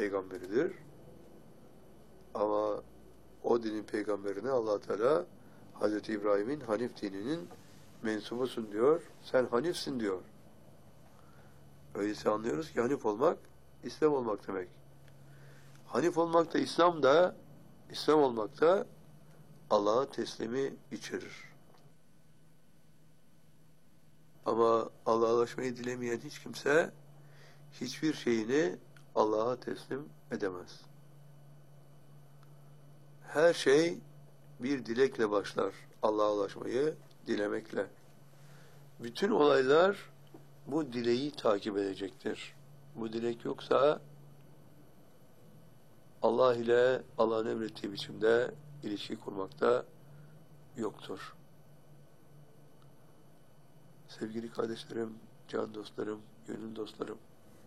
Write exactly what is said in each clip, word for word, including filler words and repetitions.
peygamberidir. Ama o dinin peygamberine Allah Teala Hazreti İbrahim'in Hanif dininin mensubusun diyor. Sen Hanifsin diyor. Öyleyse anlıyoruz ki Hanif olmak, İslam olmak demek. Hanif olmak da İslam da, İslam olmak da Allah'a teslimi içerir. Ama Allah'laşmayı dilemeyen hiç kimse hiçbir şeyini Allah'a teslim edemez. Her şey bir dilekle başlar. Allah'a ulaşmayı dilemekle. Bütün olaylar bu dileği takip edecektir. Bu dilek yoksa Allah ile Allah'ın emrettiği biçimde ilişki kurmakta yoktur. Sevgili kardeşlerim, can dostlarım, gönül dostlarım,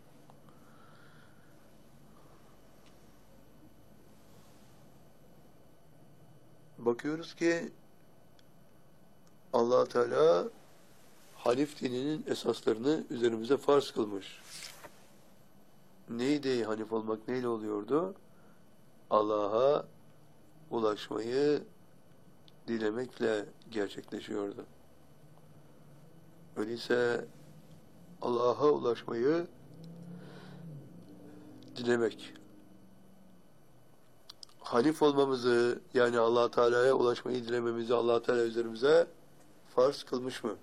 bakıyoruz ki Allah Teala Hanif dininin esaslarını üzerimize farz kılmış. Neydi Hanif olmak, neyle oluyordu? Allah'a ulaşmayı dilemekle gerçekleşiyordu. Öyleyse Allah'a ulaşmayı dilemek, Hanif olmamızı, yani Allah Teala'ya ulaşmayı dilememizi Allah Teala üzerimize farz kılmış mı?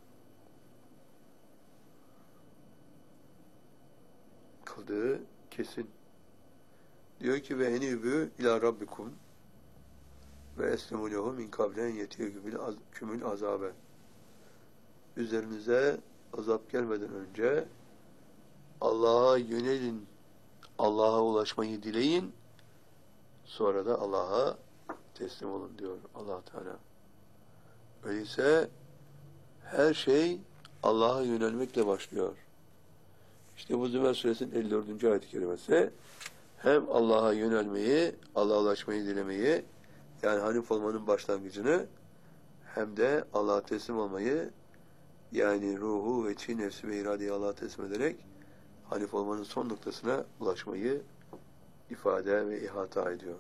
Kıldığı kesin. Diyor ki ve enibü ila rabbikum ve eslimu lehu min kablen yetiyekümül azabe. Üzerinize azap gelmeden önce Allah'a yönelin, Allah'a ulaşmayı dileyin, sonra da Allah'a teslim olun diyor Allah Teala. Öyleyse her şey Allah'a yönelmekle başlıyor. İşte bu Zümer Suresinin elli dördüncü ayet-i kerimesi hem Allah'a yönelmeyi, Allah'a ulaşmayı dilemeyi, yani Hanif olmanın başlangıcını, hem de Allah'a teslim olmayı, yani ruhu ve çi, nefsi ve iradeyi Allah'a teslim ederek Hanif olmanın son noktasına ulaşmayı ifade ve ihata ediyor.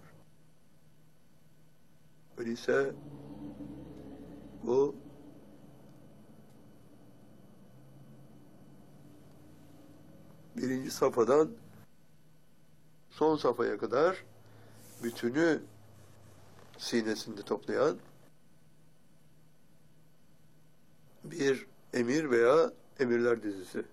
Öyleyse bu birinci safhadan son safhaya kadar bütünü sinesinde toplayan bir emir veya emirler dizisi.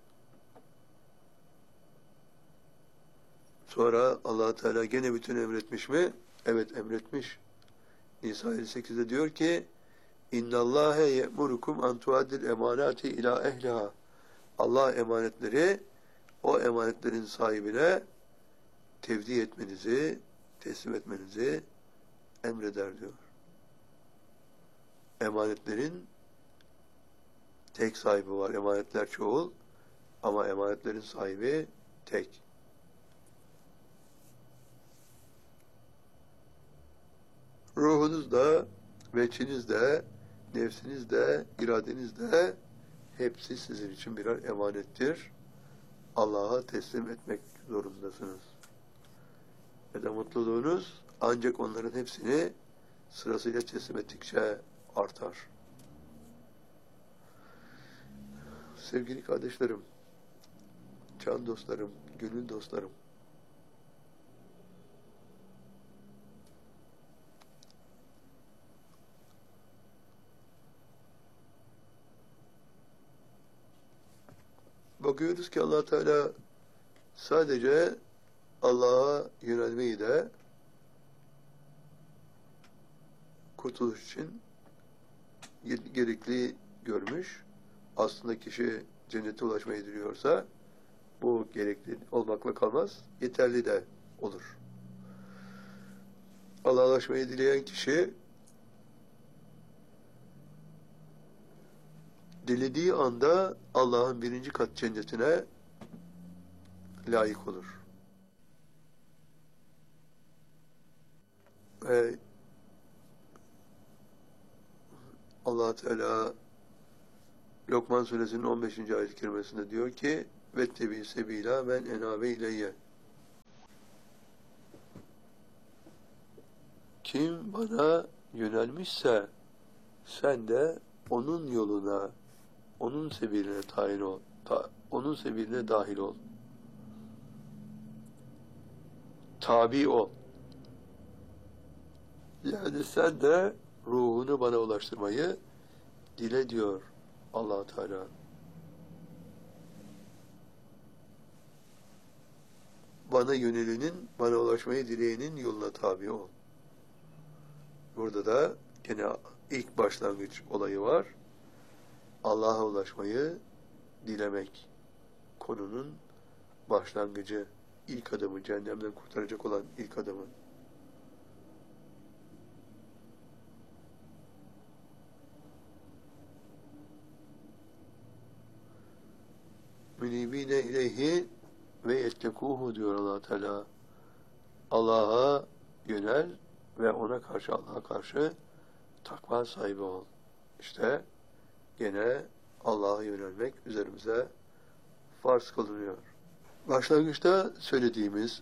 Sonra Allah Teala gene bütün emretmiş mi? Evet, emretmiş. Nisa elli sekizde diyor ki İnna Allahe ye'murukum an tuaddil emanati ila ehliha. Allah emanetleri o emanetlerin sahibine tevdi etmenizi, teslim etmenizi emreder diyor. Emanetlerin tek sahibi var. Emanetler çoğul ama emanetlerin sahibi tek. Ruhunuz da, veçiniz de, nefsiniz de, iradeniz de hepsi sizin için birer emanettir. Allah'a teslim etmek zorundasınız. Ve de mutluluğunuz ancak onların hepsini sırasıyla teslim ettikçe artar. Sevgili kardeşlerim, can dostlarım, gönül dostlarım, bakıyoruz ki Allah Teala sadece Allah'a yönelmeyi de kurtuluş için gerekli görmüş. Aslında kişi cennete ulaşmayı diliyorsa bu gerekli olmakla kalmaz, yeterli de olur. Allah'a ulaşmayı dileyen kişi dilediği anda Allah'ın birinci kat cennetine layık olur. Ve Allah Teala Lokman Suresinin on beşinci ayet-i kerimesinde diyor ki vettebi sebila men enabe ileyye. Kim bana yönelmişse sen de onun yoluna, onun sebiline tayin ol, ta, onun sebiline dahil ol. Tabi ol. Yani sen de ruhunu bana ulaştırmayı dile diyor Allah Teala. Bana yönelenin, bana ulaşmayı dileyenin yoluna tabi ol. Burada da gene ilk başlangıç olayı var. Allah'a ulaşmayı dilemek. Konunun başlangıcı, ilk adımı, cehennemden kurtaracak olan ilk adımı. Münibine ileyhi ve yettekuhu diyor Allah Teala. Allah'a yönel ve ona karşı, Allah'a karşı takva sahibi ol. İşte gene Allah'a yönelmek üzerimize farz kılınıyor. Başlangıçta söylediğimiz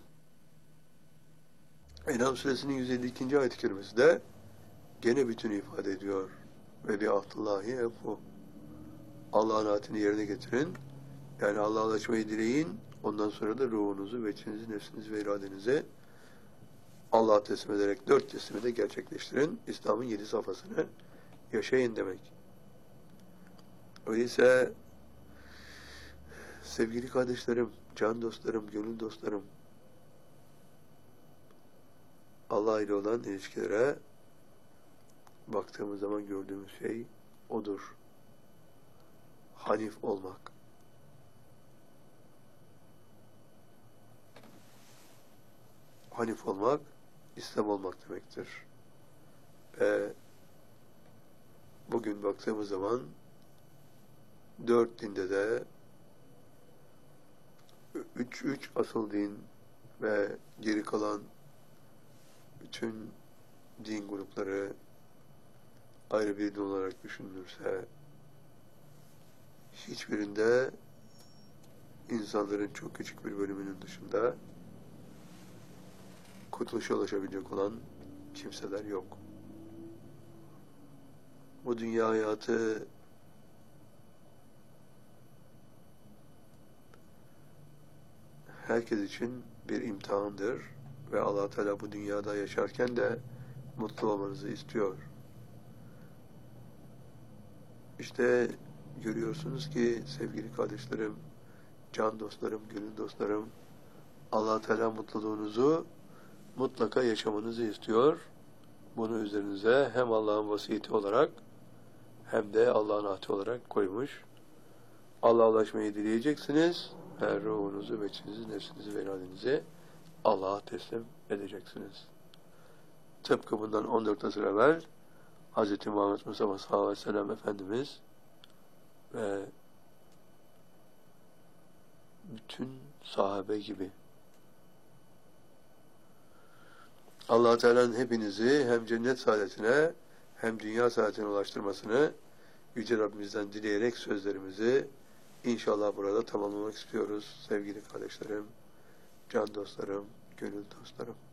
En'am suresinin yüz elli ikinci ayet-i kerimesi de gene bütünü ifade ediyor. Ve bi ahdillahi efu. Allah'ın ayetini yerine getirin. Yani Allah'a ulaşmayı dileyin. Ondan sonra da ruhunuzu, veçinizi, nefsinizi ve iradenizi Allah'a teslim ederek dört teslimi de gerçekleştirin. İslam'ın yedi safhasını yaşayın demek. Öyleyse sevgili kardeşlerim, can dostlarım, gönül dostlarım, Allah ile olan ilişkilere baktığımız zaman gördüğümüz şey odur. Hanif olmak. Hanif olmak, İslam olmak demektir. Ve bugün baktığımız zaman dört dinde de üç üç asıl din ve geri kalan bütün din grupları ayrı bir din olarak düşünülürse hiçbirinde insanların çok küçük bir bölümünün dışında kurtuluşa ulaşabilecek olan kimseler yok. Bu dünya hayatı herkes için bir imtihandır ve Allah Teala bu dünyada yaşarken de mutlu olmanızı istiyor. İşte görüyorsunuz ki sevgili kardeşlerim, can dostlarım, gönül dostlarım, Allah Teala mutluluğunuzu mutlaka yaşamanızı istiyor. Bunu üzerinize hem Allah'ın vasiyeti olarak hem de Allah'ın ahdi olarak koymuş. Allah'a ulaşmayı dileyeceksiniz. Ve ruhunuzu, veçinizi, nefsinizi ve iradenizi Allah'a teslim edeceksiniz. Tıpkı bundan on dört asır evvel Hz. Muhammed Mustafa sallallahu aleyhi ve sellem Efendimiz ve bütün sahabe gibi Allah Teala'nın hepinizi hem cennet saadetine hem dünya saadetine ulaştırmasını Yüce Rabbimizden dileyerek sözlerimizi İnşallah burada tamamlamak istiyoruz sevgili kardeşlerim, can dostlarım, gönül dostlarım.